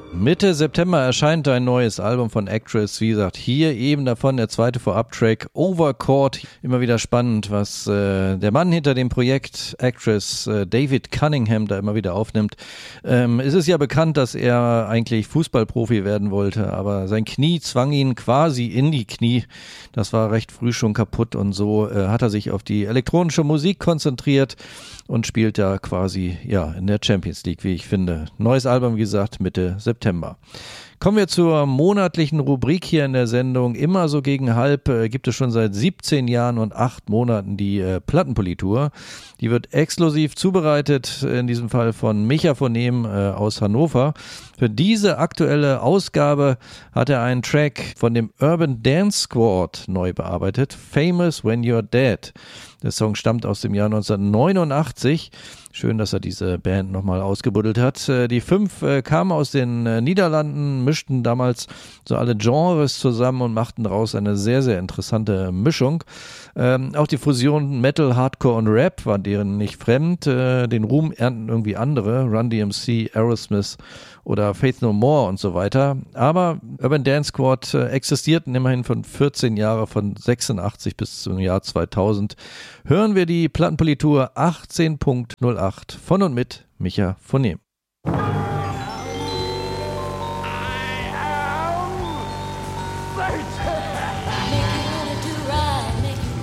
Mitte September erscheint ein neues Album von Actress. Wie gesagt, hier eben davon der zweite Vorab-Track Overcourt. Immer wieder spannend, was der Mann hinter dem Projekt Actress, David Cunningham, da immer wieder aufnimmt. Es ist ja bekannt, dass er eigentlich Fußballprofi werden wollte, aber sein Knie zwang ihn quasi in die Knie. Das war recht früh schon kaputt und so hat er sich auf die elektronische Musik konzentriert und spielt da quasi in der Champions League, wie ich finde. Neues Album, wie gesagt, Mitte September. Kommen wir zur monatlichen Rubrik hier in der Sendung. Immer so gegen halb gibt es schon seit 17 Jahren und 8 Monaten die Plattenpolitur. Die wird exklusiv zubereitet, in diesem Fall von Micha Phonem aus Hannover. Für diese aktuelle Ausgabe hat er einen Track von dem Urban Dance Squad neu bearbeitet, Famous When You're Dead. Der Song stammt aus dem Jahr 1989. Schön, dass er diese Band nochmal ausgebuddelt hat. Die 5 kamen aus den Niederlanden, mischten damals so alle Genres zusammen und machten daraus eine sehr, sehr interessante Mischung. Auch die Fusion Metal, Hardcore und Rap war deren nicht fremd. Den Ruhm ernten irgendwie andere, Run DMC, Aerosmith oder Faith No More und so weiter. Aber Urban Dance Squad existierten immerhin von 14 Jahren, von 86 bis zum Jahr 2000. Hören wir die Plattenpolitur 18.08 von und mit Micha Phonem.